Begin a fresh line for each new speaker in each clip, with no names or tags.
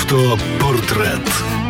Автопортрет.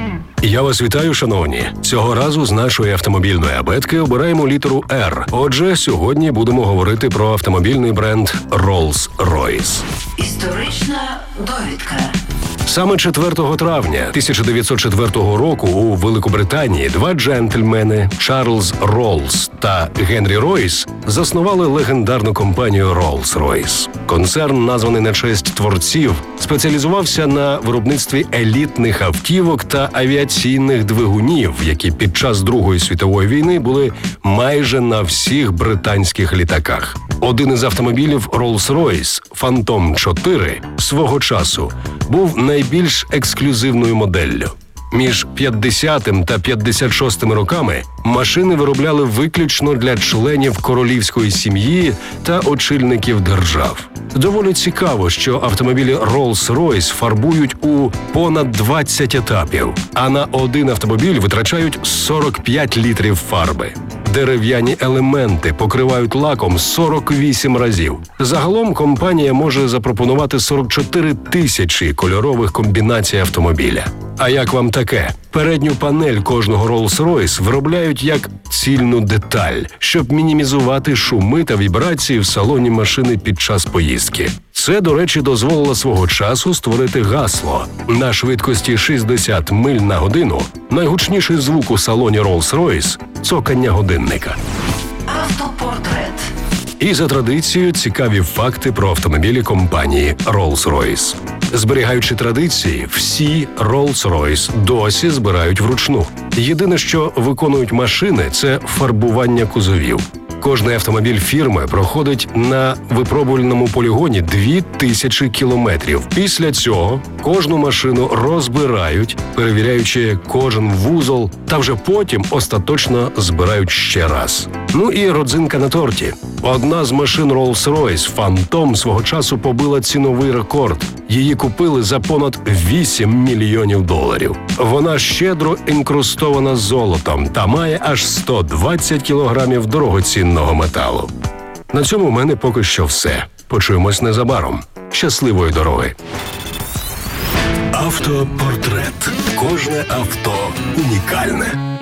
Я вас вітаю, шановні. Цього разу з нашої автомобільної абетки обираємо літеру «Р». Отже, сьогодні будемо говорити про автомобільний бренд Rolls-Royce.
Історична довідка.
Саме 4 травня 1904 року у Великобританії два джентльмени Чарльз Роллс та Генрі Ройс заснували легендарну компанію Rolls-Royce. Концерн, названий на честь творців, спеціалізувався на виробництві елітних автівок та авіаційних двигунів, які під час Другої світової війни були майже на всіх британських літаках. Один із автомобілів Rolls-Royce Phantom 4 свого часу був найбільш ексклюзивною моделлю. Між 50-м та 56-ми роками машини виробляли виключно для членів королівської сім'ї та очільників держав. Доволі цікаво, що автомобілі Rolls-Royce фарбують у понад 20 етапів, а на один автомобіль витрачають 45 літрів фарби. Дерев'яні елементи покривають лаком 48 разів. Загалом компанія може запропонувати 44 тисячі кольорових комбінацій автомобіля. А як вам таке? Передню панель кожного Rolls-Royce виробляють як цільну деталь, щоб мінімізувати шуми та вібрації в салоні машини під час поїздки. Це, до речі, дозволило свого часу створити гасло. На швидкості 60 миль на годину найгучніший звук у салоні Rolls-Royce – цокання годинника.
Автопортрет.
І за традицією цікаві факти про автомобілі компанії Rolls-Royce. Зберігаючи традиції, всі Rolls-Royce досі збирають вручну. Єдине, що виконують машини – це фарбування кузовів. Кожний автомобіль фірми проходить на випробувальному полігоні 2000 кілометрів. Після цього кожну машину розбирають, перевіряючи кожен вузол, та вже потім остаточно збирають ще раз. Ну і родзинка на торті. Одна з машин Rolls-Royce Phantom свого часу побила ціновий рекорд. Її купили за понад 8 мільйонів доларів. Вона щедро інкрустована золотом та має аж 120 кілограмів дорогоцінного металу. На цьому в мене поки що все. Почуємось незабаром. Щасливої дороги! Автопортрет. Кожне авто унікальне.